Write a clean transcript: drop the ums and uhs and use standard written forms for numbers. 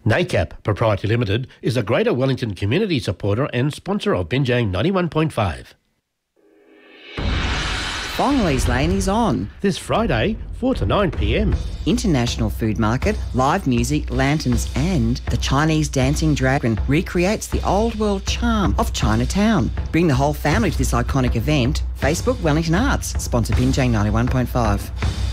NACAP Proprietary Limited is a Greater Wellington community supporter and sponsor of Binjang 91.5. Bongley's Lane is on. This Friday, 4 to 9 p.m. International Food Market, live music, lanterns and the Chinese Dancing Dragon recreates the old world charm of Chinatown. Bring the whole family to this iconic event. Facebook Wellington Arts, sponsor Binjang 91.5.